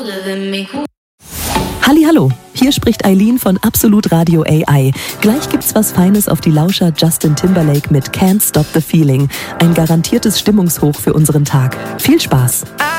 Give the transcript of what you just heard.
Hallihallo, hier spricht Eileen von Absolut Radio AI. Gleich gibt's was Feines auf die Lauscher Justin Timberlake mit Can't Stop the Feeling. Ein garantiertes Stimmungshoch für unseren Tag. Viel Spaß!